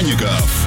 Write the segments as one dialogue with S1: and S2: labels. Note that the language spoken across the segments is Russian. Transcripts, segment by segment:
S1: пряников.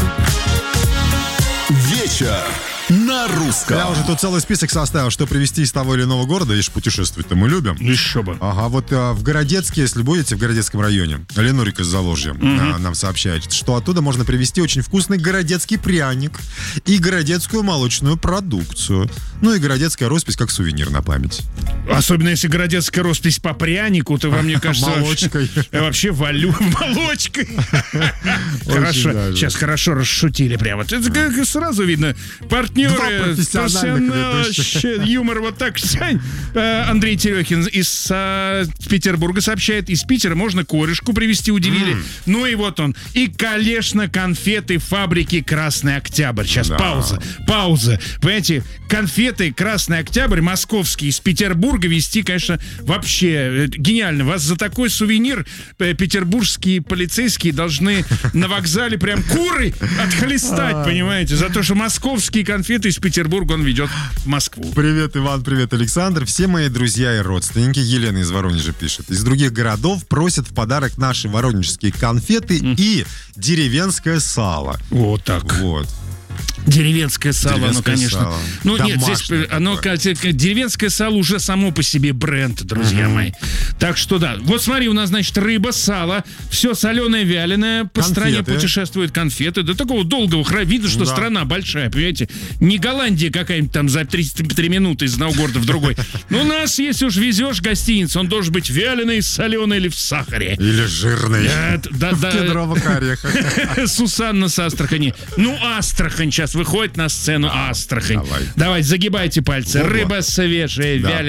S1: Вечер на русском.
S2: Я уже тут целый список составил, что привезти из того или иного города, и путешествовать-то мы любим.
S3: Еще бы.
S2: Ага, вот в Городецке, если будете в Городецком районе, Ленурик из Заволжья нам сообщает, что оттуда можно привезти очень вкусный городецкий пряник и городецкую молочную продукцию. Ну и городецкая роспись как сувенир на память.
S3: Особенно если городецкая роспись по прянику, то вам, мне кажется,
S2: молочкой.
S3: Вообще молочкой. Хорошо. Сейчас хорошо расшутили прямо. Это сразу видно. Партнеры, профессионалы, юмор вот так. Андрей Терехин из Петербурга сообщает, из Питера можно корешку привезти, удивили. Ну и вот он. И, конечно, конфеты фабрики «Красный Октябрь». Сейчас пауза. Понимаете, конфеты «Красный Октябрь» московские из Петербурга везти, конечно, вообще гениально. Вас за такой сувенир петербургские полицейские должны на вокзале прям куры отхлестать, понимаете? За то, что московские конфеты из Петербурга он ведет в Москву.
S2: Привет, Иван, привет, Александр. Все мои друзья и родственники, Елена из Воронежа пишет, из других городов просят в подарок наши воронежские конфеты и деревенское сало.
S3: Вот так.
S2: Вот.
S3: Деревенское сало,
S2: Деревенское
S3: оно, конечно.
S2: сало.
S3: Ну, нет, здесь
S2: Домашнее
S3: деревенское сало уже само по себе бренд, друзья мои. Так что да. Вот смотри, у нас, значит, рыба, сало, все соленое, вяленое, по стране путешествуют конфеты. До такого долгого видно, что страна большая, понимаете? Не Голландия какая-нибудь там за 3 минуты из одного города в другой. Но у нас, если уж везешь гостиницу, он должен быть вяленый, соленый или в сахаре.
S2: Или жирный.
S3: В
S2: кедровых орехах.
S3: Сусанна с Астрахани. Ну, Астрахань сейчас выходит на сцену. Астрахань. Давайте, загибайте пальцы. Рыба свежая, вяленая.